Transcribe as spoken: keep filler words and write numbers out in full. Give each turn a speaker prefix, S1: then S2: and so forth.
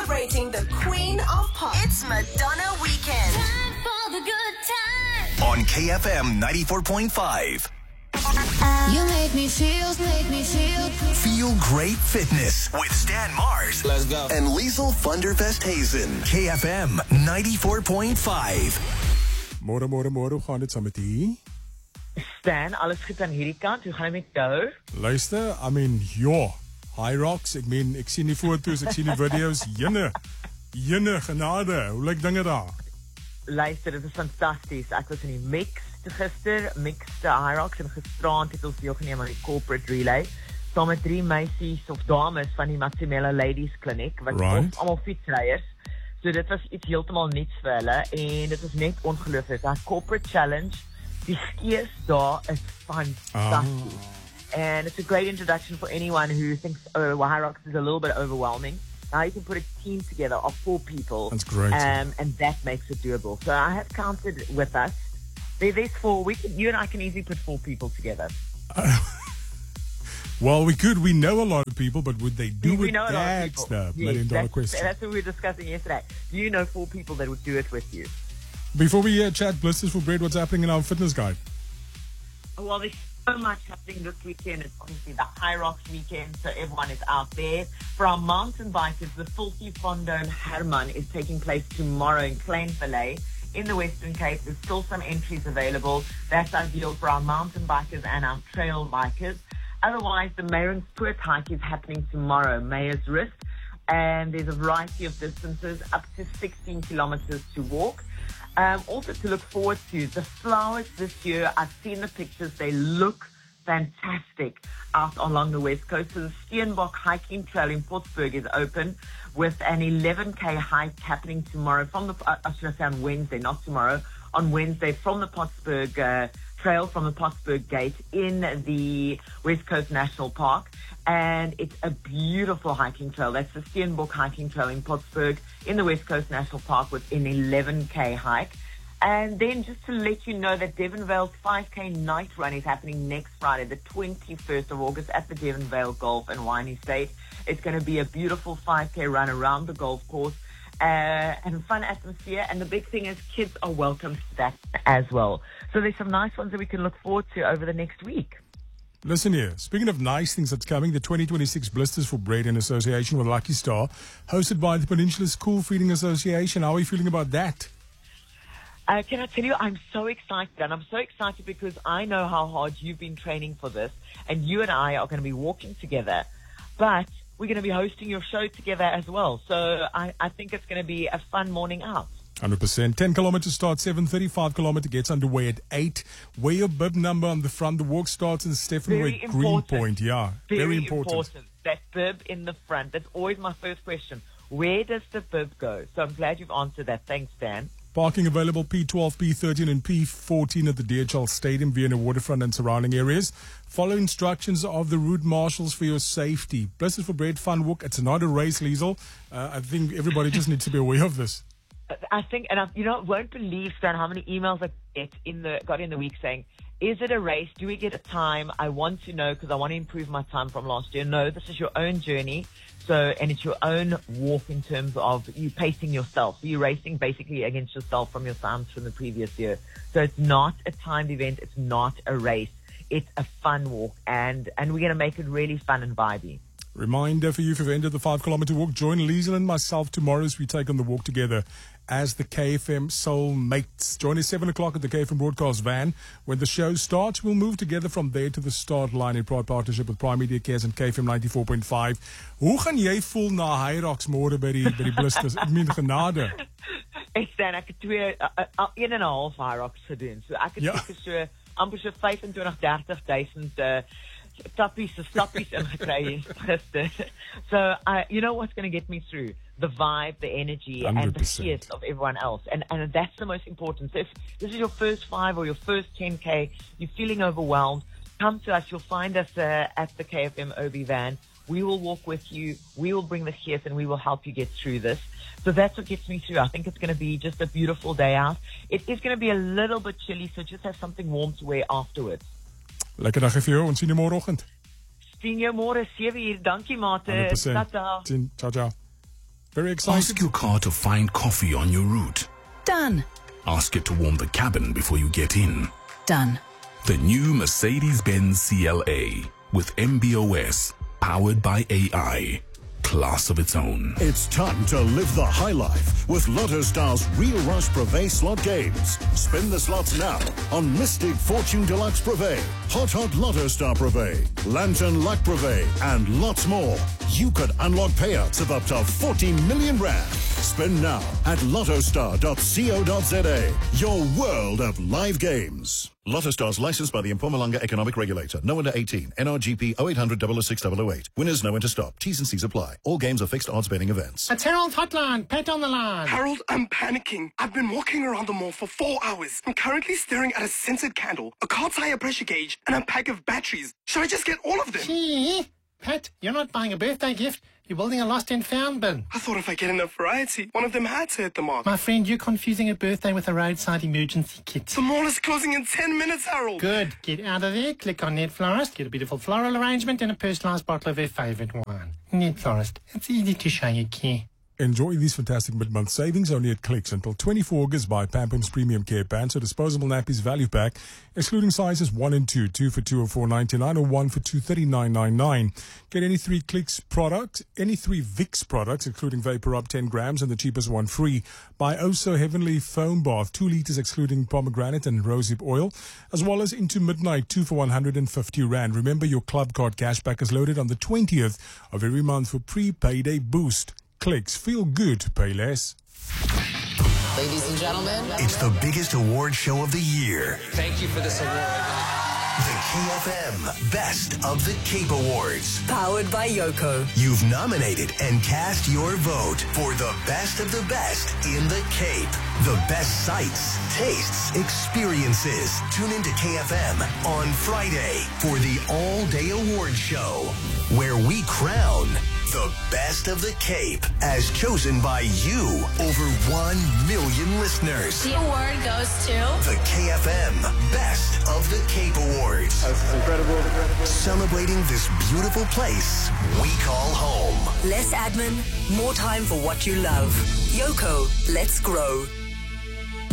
S1: Celebrating the Queen of Pop. It's Madonna Weekend. Time for the good time.
S2: On K F M ninety-four point five.
S3: You make me feel, make me feel.
S2: Feel Great Fitness with Stan Mars.
S4: Let's go.
S2: And Liesel Thunderfest Hazen. K F M ninety-four point five.
S5: Môre, môre, môre, hoe gaan dit saam met u?
S6: Stan, alles goed aan hierdie kant? Hoe gaan dit met jou?
S5: Luister, I mean, ja, High Rocks, ek meen, ek sien die foto's, ek sien die video's, jene, jene, genade, hoe lyk dinge daar?
S6: Luister, dit is fantasties. Ek was in die mix gister, mixed High Rocks, en gisterand het ons deelgeneem aan die corporate relay, saam met drie meisies of dames van die Maximella Ladies Clinic, wat
S5: Right.
S6: ons allemaal fietsrijders. So dit was iets heeltemal niets vir hulle, en dit was net ongelooflik. Daar corporate challenge, die gees daar is fantasties.
S5: Ah.
S6: And it's a great introduction for anyone who thinks, oh, well, High Rocks is a little bit overwhelming. Now you can put a team together of four people.
S5: That's great.
S6: Um, and that makes it doable. So I have counted with us. There, there's four. We can, you and I can easily put four people together.
S5: Uh, well, we could. We know a lot of people, but would they do
S6: we
S5: it?
S6: know a lot of
S5: That's
S6: people.
S5: the
S6: Yes,
S5: million dollar
S6: that's,
S5: question.
S6: That's what we were discussing yesterday. Do you know four people that would do it with you?
S5: Before we uh, chat Blisters for Bread, what's happening in our fitness guide?
S6: Well, there's so much happening this weekend. It's obviously the High Rocks weekend, so everyone is out there. For our mountain bikers, the Filthy Fondone Herman is taking place tomorrow in Plainville in the Western Cape. There's still some entries available. That's ideal for our mountain bikers and our trail bikers. Otherwise, the Mayer's Poort hike is happening tomorrow, Mayer's Wrist, and there's a variety of distances, up to sixteen kilometers to walk. Um, also to look forward to, the flowers this year, I've seen the pictures, they look fantastic out along the west coast. So the Steenbok Hiking Trail in Pottsburg is open with an eleven K hike happening tomorrow from the, uh, I should say on Wednesday, not tomorrow, on Wednesday from the Pottsburg uh, Trail, from the Pottsburg Gate in the West Coast National Park. And it's a beautiful hiking trail. That's the Steenbok Hiking Trail in Pottsburg in the West Coast National Park with an eleven K hike. And then just to let you know that Devonvale's five K night run is happening next Friday, the twenty-first of August at the Devonvale Golf and Wine Estate. It's going to be a beautiful five K run around the golf course uh, and fun atmosphere. And the big thing is kids are welcome to that as well. So there's some nice ones that we can look forward to over the next week.
S5: Listen here, speaking of nice things that's coming, the twenty twenty-six Blisters for Bread in association with Lucky Star, hosted by the Peninsula School Feeding Association. How are you feeling about that?
S6: Uh, can I tell you, I'm so excited, and I'm so excited because I know how hard you've been training for this, and you and I are going to be walking together, but we're going to be hosting your show together as well. So I, I think it's going to be a fun morning out.
S5: one hundred percent. ten kilometers starts seven thirty, five kilometer gets underway at eight. Wear your bib number on the front. The walk starts in Stephenway Greenpoint. Yeah,
S6: very,
S5: very important.
S6: important. That bib in the front. That's always my first question. Where does the bib go? So I'm glad you've answered that. Thanks, Dan.
S5: Parking available P twelve, P thirteen and P fourteen at the D H L Stadium, Vienna Waterfront and surrounding areas. Follow instructions of the route marshals for your safety. Blisters for Bread fun walk. It's not a race, Liesel. Uh, I think everybody just needs to be aware of this.
S6: I think, and I, you know, won't believe, Stan, how many emails I get in the got in the week saying, "Is it a race? Do we get a time? I want to know because I want to improve my time from last year." No, this is your own journey. So, and it's your own walk in terms of you pacing yourself. So you're racing basically against yourself from your times from the previous year. So it's not a timed event. It's not a race. It's a fun walk, and and we're going to make it really fun and vibey.
S5: Reminder for you, if you've entered the five kilometer walk, join Liesel and myself tomorrow as we take on the walk together as the K F M Soul Mates. Join us seven o'clock at the K F M broadcast van. When the show starts, we'll move together from there to the start line in proud partnership with Prime Media Cares and K F M ninety-four point five. Hoe gaan jy voel na High Rocks môre by die, by die Blisters? Ek meen genade.
S6: Ek staan, ek het twee, uh, uh, een en een half High Rocks gedoen. So ek het
S5: Ja.
S6: seker so, amper so vyfentwintig, dertig duisend uh, tappies, stappies ingekry gister. So, uh, you know what's going to get me through? The vibe, the energy,
S5: one hundred
S6: and the
S5: percent.
S6: cheers of everyone else. And, and that's the most important. So if this is your first five or your first ten K, you're feeling overwhelmed, come to us. You'll find us uh, at the K F M O B van. We will walk with you. We will bring the cheers and we will help you get through this. So that's what gets me through. I think it's going to be just a beautiful day out. It is going to be a little bit chilly, so just have something warm to wear afterwards.
S5: Lekker dag vir jou. Ons sien jou môreoggend.
S6: Sien jou môre sewe uur. Dankie, mate.
S5: one hundred percent.
S6: Tata.
S5: Ciao, ciao. Very excited.
S4: Ask your car to find coffee on your route.
S7: Done.
S4: Ask it to warm the cabin before you get in.
S7: Done.
S4: The new Mercedes-Benz C L A with M B O S, powered by A I. Class of its own.
S8: It's time to live the high life with Lotto Star's Real Rush Privé slot games. Spin the slots now on Mystic Fortune Deluxe Privé, Hot Hot Lotto Star Privé, Lantern Luck Privé, and lots more. You could unlock payouts of up to forty million rand. Spin now at lottostar dot co dot za. Your world of live games. Lotto Stars licensed by the Mpumalanga Economic Regulator. No under eighteen. N R G P oh eight hundred, double oh six, double oh eight. Winners know when to stop. T's and C's apply. All games are fixed odds betting events.
S9: It's Harold's hotline. Pet on the line.
S10: Harold, I'm panicking. I've been walking around the mall for four hours. I'm currently staring at a scented candle, a car tire pressure gauge, and a pack of batteries. Should I just get all of them?
S9: Gee, Pat, you're not buying a birthday gift. You're building a lost and found bin.
S10: I thought if I get enough variety, one of them had to hit the mark.
S9: My friend, you're confusing a birthday with a roadside emergency kit.
S10: The mall is closing in ten minutes, Harold.
S9: Good. Get out of there, click on Net Florist, get a beautiful floral arrangement and a personalised bottle of her favourite wine. Net Florist. It's easy to show you care.
S5: Enjoy these fantastic mid-month savings only at Clicks until twenty-fourth August by Pampers Premium Care Pants. So disposable nappies value pack, excluding sizes one and two, two for two or four ninety-nine, or one for two thirty-nine ninety-nine. Get any three Clicks products, any three Vicks products, including Vapor Up ten grams and the cheapest one free. Buy Oso Heavenly Foam Bath, two liters excluding pomegranate and rosehip oil, as well as Into Midnight, two for one hundred fifty rand. Remember, your club card cashback is loaded on the twentieth of every month for pre-payday boost. Clicks. Feel good. Pay less.
S11: Ladies and gentlemen,
S2: it's the biggest award show of the year.
S11: Thank you for this award.
S2: The K F M Best of the Cape Awards.
S1: Powered by Yoko.
S2: You've nominated and cast your vote for the best of the best in the Cape. The best sights, tastes, experiences. Tune into K F M on Friday for the all-day award show, where we crown the best of the Cape, as chosen by you. Over one million listeners.
S3: The award goes to
S2: the K F M Best of the Cape Awards.
S12: That's incredible.
S2: Celebrating this beautiful place we call home.
S1: Less admin, more time for what you love. Yoko, let's grow.